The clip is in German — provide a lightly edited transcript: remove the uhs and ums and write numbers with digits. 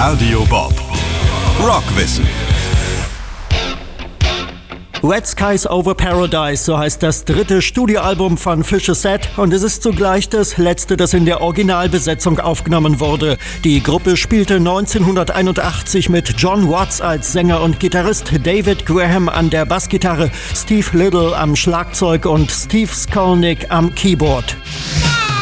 Radio Bob. Rockwissen. Red Skies Over Paradise, so heißt das dritte Studioalbum von Fish A Set und es ist zugleich das letzte, das in der Originalbesetzung aufgenommen wurde. Die Gruppe spielte 1981 mit John Watts als Sänger und Gitarrist, David Graham an der Bassgitarre, Steve Little am Schlagzeug und Steve Skolnick am Keyboard.